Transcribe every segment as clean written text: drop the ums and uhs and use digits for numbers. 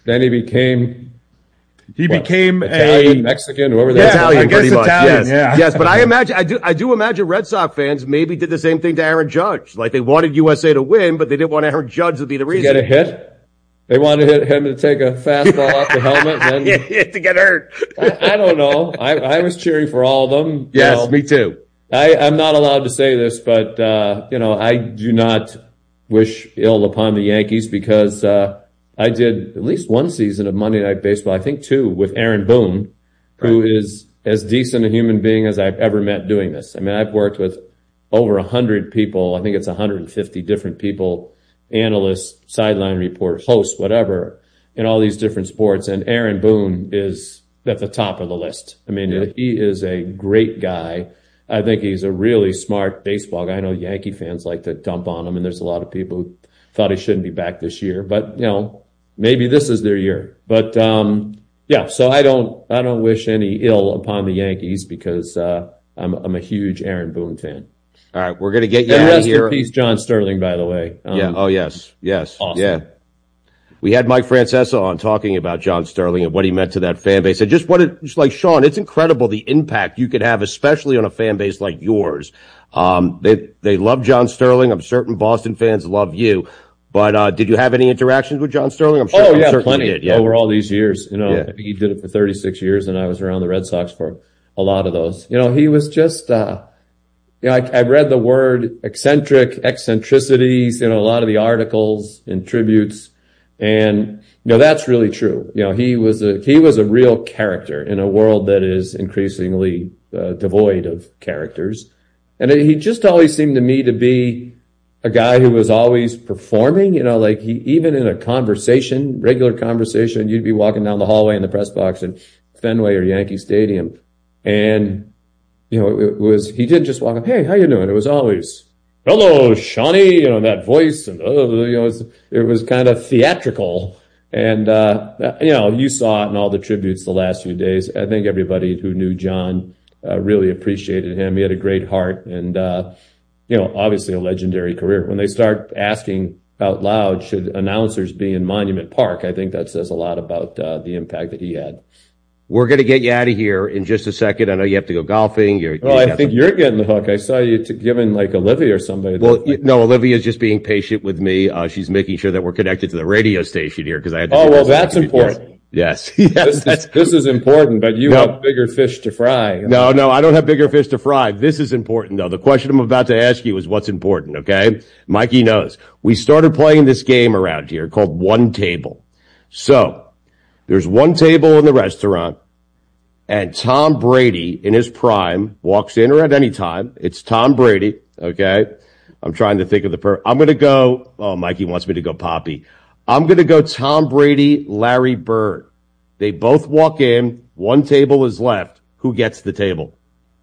then he became Italian, Mexican, whoever that is. Italian, pretty much. Italian, yes, yeah. yes. But I do imagine Red Sox fans maybe did the same thing to Aaron Judge. Like they wanted USA to win, but they didn't want Aaron Judge to be the reason. To get a hit. They wanted him to take a fastball off the helmet and then to get hurt. I don't know. I was cheering for all of them. Yes, me too. I'm not allowed to say this, but I do not wish ill upon the Yankees because I did at least one season of Monday Night Baseball, I think two, with Aaron Boone, who is as decent a human being as I've ever met doing this. I mean, I've worked with over 100 people. I think it's 150 different people, analysts, sideline report, hosts, whatever, in all these different sports. And Aaron Boone is at the top of the list. I mean, he is a great guy. I think he's a really smart baseball guy. I know Yankee fans like to dump on him, and there's a lot of people who thought he shouldn't be back this year. But, maybe this is their year. But, so I don't wish any ill upon the Yankees because I'm a huge Aaron Boone fan. All right, we're going to get you out of here. Rest in peace, John Sterling, by the way. Oh, yes. Awesome. Yeah. We had Mike Francesa on talking about John Sterling and what he meant to that fan base. And just like Sean, it's incredible the impact you could have, especially on a fan base like yours. They love John Sterling. I'm certain Boston fans love you. But did you have any interactions with John Sterling? I'm sure. Plenty. Did, over all these years. I think he did it for 36 years, and I was around the Red Sox for a lot of those. He was just, I read the word eccentricities, a lot of the articles and tributes. And, that's really true. He was a real character in a world that is increasingly devoid of characters. And he just always seemed to me to be a guy who was always performing, even in a conversation, regular conversation, you'd be walking down the hallway in the press box at Fenway or Yankee Stadium. And, he didn't just walk up, hey, how you doing? It was always, hello, Shawnee, that voice, and it was kind of theatrical. And you saw it in all the tributes the last few days. I think everybody who knew John really appreciated him. He had a great heart, and obviously a legendary career. When they start asking out loud, should announcers be in Monument Park? I think that says a lot about the impact that he had. We're going to get you out of here in just a second. I know you have to go golfing. I think you're getting the hook. I saw you giving like Olivia or somebody. Well, no, Olivia's just being patient with me. She's making sure that we're connected to the radio station here because I had to. Oh, well, that's important. Yes. This is important, but you have bigger fish to fry. No, I don't have bigger fish to fry. This is important, though. The question I'm about to ask you is what's important, okay? Mikey knows. We started playing this game around here called One Table. So, there's one table in the restaurant, and Tom Brady, in his prime, walks in or at any time. It's Tom Brady, okay? I'm trying to think of I'm going to go, Mikey wants me to go Poppy. I'm going to go Tom Brady, Larry Bird. They both walk in. One table is left. Who gets the table?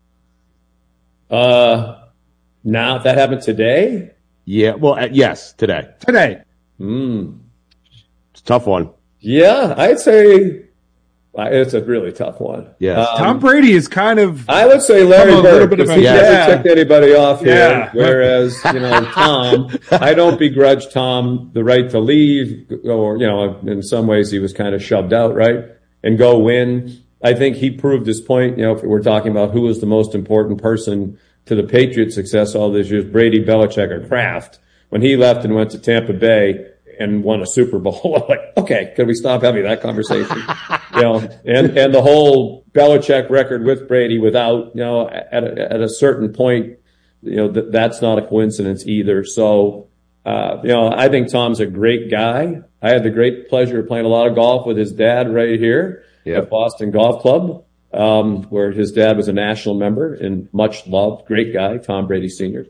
Now, if that happened today? Yeah, well, yes, today. Today. It's a tough one. Yeah, I'd say it's a really tough one. Yeah. Tom Brady is kind of... I would say Larry Bird, because he never ticked anybody off here. Yeah. Whereas, Tom, I don't begrudge Tom the right to leave, or, in some ways he was kind of shoved out, right? And go win. I think he proved his point, if we're talking about who was the most important person to the Patriots' success all these years, Brady, Belichick, or Kraft. When he left and went to Tampa Bay and won a Super Bowl, I'm like, okay, could we stop having that conversation? And the whole Belichick record with Brady without, at a certain point, that's not a coincidence either. So, I think Tom's a great guy. I had the great pleasure of playing a lot of golf with his dad right here at Boston Golf Club, where his dad was a national member and much loved, great guy, Tom Brady Sr.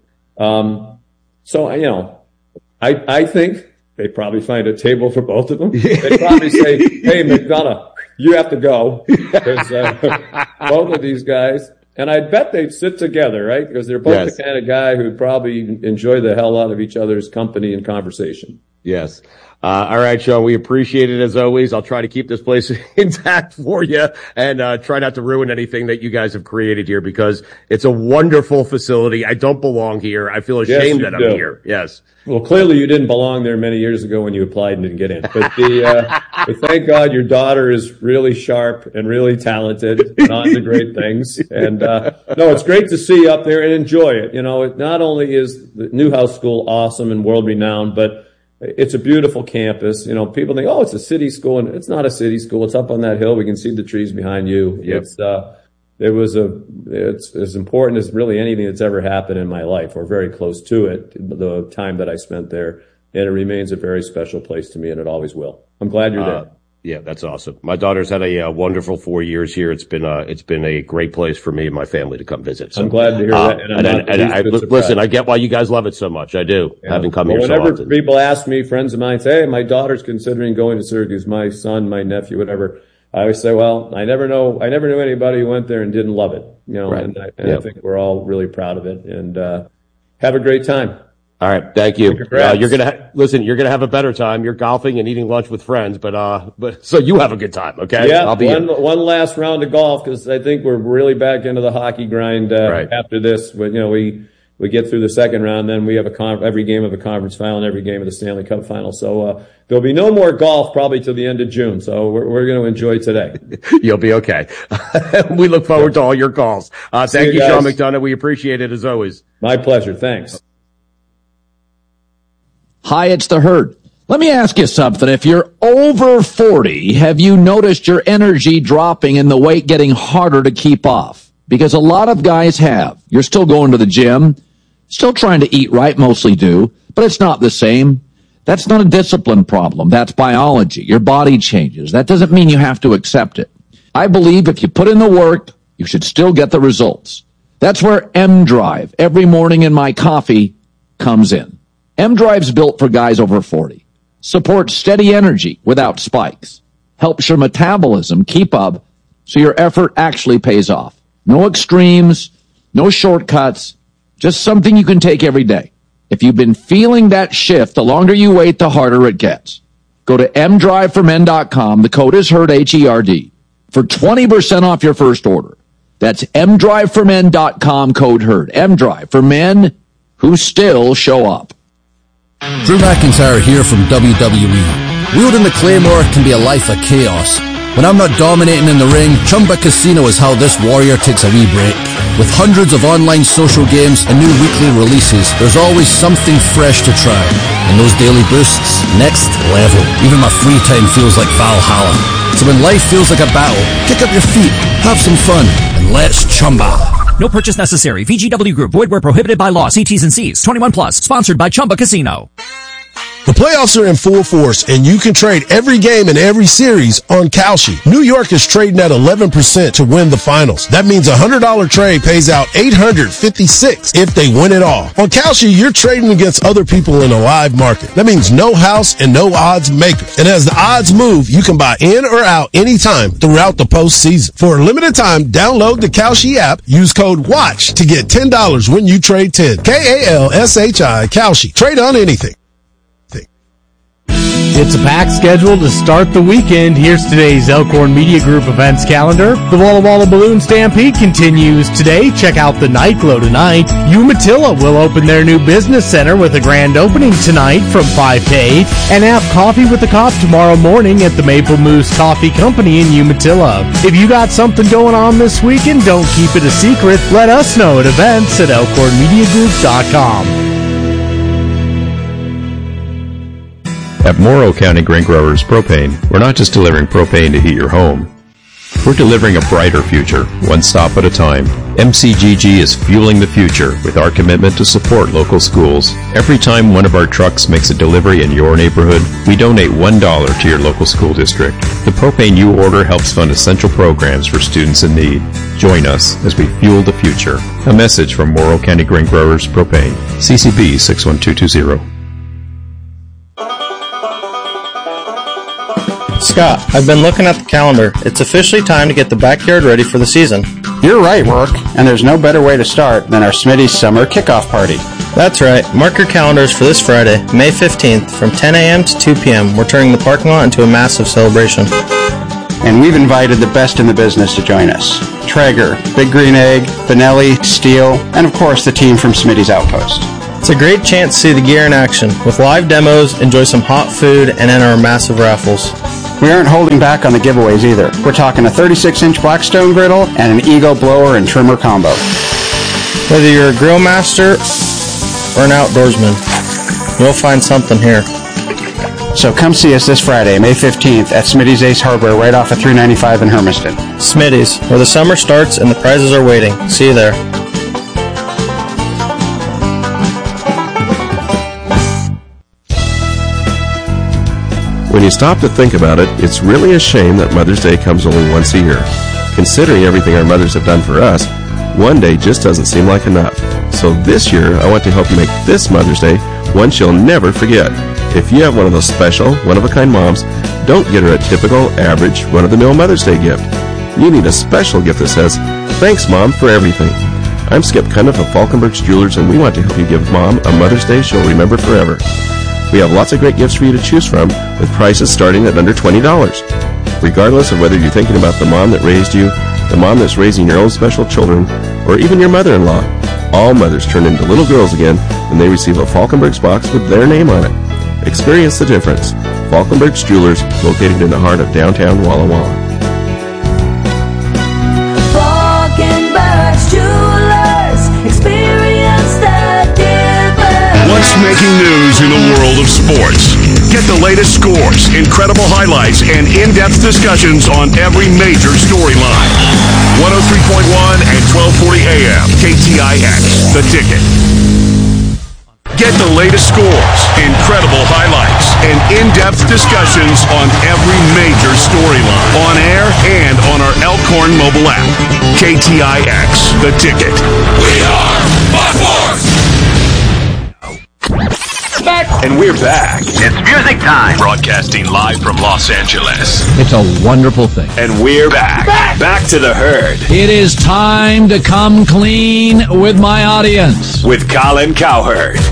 I think they probably find a table for both of them. They probably say, hey, McDonough, you have to go. Because both of these guys, and I bet they'd sit together, right? Because they're both the kind of guy who'd probably enjoy the hell out of each other's company and conversation. Yes. All right, Sean, we appreciate it as always. I'll try to keep this place intact for you and try not to ruin anything that you guys have created here because it's a wonderful facility. I don't belong here. I feel ashamed that I'm here. Yes. Well, clearly you didn't belong there many years ago when you applied and didn't get in. But but thank God your daughter is really sharp and really talented and on to great things. And no, it's great to see you up there and enjoy it. You know, it not only is the Newhouse School awesome and world renowned, but it's a beautiful campus. You know, people think, oh, it's a city school, and it's not a city school. It's up on that hill. We can see the trees behind you. Yep. It's as important as really anything that's ever happened in my life, or very close to it, the time that I spent there. And it remains a very special place to me, and it always will. I'm glad you're there. Yeah, that's awesome. My daughter's had a wonderful 4 years here. It's been a great place for me and my family to come visit. So, I'm glad to hear that. Listen, I get why you guys love it so much. I do, having come here so often. Whenever people ask me, friends of mine say, hey, my daughter's considering going to Syracuse, my son, my nephew, whatever, I always say, well, I never knew anybody who went there and didn't love it. You know, right. And I think we're all really proud of it, and have a great time. All right, thank you. You're gonna have a better time. You're golfing and eating lunch with friends, but so you have a good time, okay? Yeah, one last round of golf because I think we're really back into the hockey grind after this. But you know, we get through the second round, then we have every game of the conference final and every game of the Stanley Cup final. So there'll be no more golf probably till the end of June. So we're going to enjoy today. You'll be okay. We look forward to all your calls. Thank you, Sean McDonough. We appreciate it as always. My pleasure. Thanks. Hi, it's the Herd. Let me ask you something. If you're over 40, have you noticed your energy dropping and the weight getting harder to keep off? Because a lot of guys have. You're still going to the gym, still trying to eat right, mostly do, but it's not the same. That's not a discipline problem. That's biology. Your body changes. That doesn't mean you have to accept it. I believe if you put in the work, you should still get the results. That's where M-Drive, every morning in my coffee, comes in. M-Drive's built for guys over 40. Supports steady energy without spikes. Helps your metabolism keep up so your effort actually pays off. No extremes, no shortcuts, just something you can take every day. If you've been feeling that shift, the longer you wait, the harder it gets. Go to mdriveformen.com. The code is HERD, H-E-R-D, for 20% off your first order. That's mdriveformen.com, code HERD. M-Drive for men who still show up. Drew McIntyre here from WWE. Wielding the Claymore can be a life of chaos. When I'm not dominating in the ring, Chumba Casino is how this warrior takes a wee break. With hundreds of online social games and new weekly releases, there's always something fresh to try. And those daily boosts, next level. Even my free time feels like Valhalla. So when life feels like a battle, kick up your feet, have some fun, and let's chumba. No purchase necessary. VGW Group. Void where prohibited by law. See T's and C's. 21 plus. Sponsored by Chumba Casino. The playoffs are in full force, and you can trade every game in every series on Kalshi. New York is trading at 11% to win the finals. That means a $100 trade pays out $856 if they win it all. On Kalshi, you're trading against other people in a live market. That means no house and no odds maker. And as the odds move, you can buy in or out anytime throughout the postseason. For a limited time, download the Kalshi app. Use code WATCH to get $10 when you trade 10. Kalshi, Kalshi. Trade on anything. It's a packed schedule to start the weekend. Here's today's Elkhorn Media Group events calendar. The Walla Walla Balloon Stampede continues today. Check out the Nightglow tonight. Umatilla will open their new business center with a grand opening tonight from 5 to 8. And have coffee with the cop tomorrow morning at the Maple Moose Coffee Company in Umatilla. If you got something going on this weekend, don't keep it a secret. Let us know at events at elkhornmediagroup.com. At Morrow County Grain Growers Propane, we're not just delivering propane to heat your home. We're delivering a brighter future, one stop at a time. MCGG is fueling the future with our commitment to support local schools. Every time one of our trucks makes a delivery in your neighborhood, we donate $1 to your local school district. The propane you order helps fund essential programs for students in need. Join us as we fuel the future. A message from Morrow County Grain Growers Propane. CCB 61220. Scott, I've been looking at the calendar. It's officially time to get the backyard ready for the season. You're right, Rourke, and there's no better way to start than our Smitty's Summer Kickoff Party. That's right. Mark your calendars for this Friday, May 15th, from 10 a.m. to 2 p.m. We're turning the parking lot into a massive celebration. And we've invited the best in the business to join us. Traeger, Big Green Egg, Benelli, Steel, and of course the team from Smitty's Outpost. It's a great chance to see the gear in action. With live demos, enjoy some hot food, and enter our massive raffles. We aren't holding back on the giveaways either. We're talking a 36-inch Blackstone griddle and an Eagle blower and trimmer combo. Whether you're a grill master or an outdoorsman, you'll find something here. So come see us this Friday, May 15th at Smitty's Ace Hardware right off of 395 in Hermiston. Smitty's, where the summer starts and the prizes are waiting. See you there. When you stop to think about it, it's really a shame that Mother's Day comes only once a year. Considering everything our mothers have done for us, one day just doesn't seem like enough. So this year, I want to help you make this Mother's Day one she'll never forget. If you have one of those special, one-of-a-kind moms, don't get her a typical, average, run-of-the-mill Mother's Day gift. You need a special gift that says, "Thanks, Mom, for everything." I'm Skip Cundiff of Falkenberg's Jewelers, and we want to help you give Mom a Mother's Day she'll remember forever. We have lots of great gifts for you to choose from, with prices starting at under $20. Regardless of whether you're thinking about the mom that raised you, the mom that's raising your own special children, or even your mother-in-law, all mothers turn into little girls again when they receive a Falkenberg's box with their name on it. Experience the difference. Falkenberg's Jewelers, located in the heart of downtown Walla Walla. Falkenberg's Jewelers, experience the difference. What's making news in the world of sports? Get the latest scores, incredible highlights, and in-depth discussions on every major storyline. 103.1 and 1240 AM, KTIX, The Ticket. Get the latest scores, incredible highlights, and in-depth discussions on every major storyline, on air and on our Elkhorn mobile app. KTIX, The Ticket. We are Buckforce! And we're back. It's music time. Broadcasting live from Los Angeles. It's a wonderful thing. And we're back. Back to the herd. It is time to come clean with my audience. With Colin Cowherd.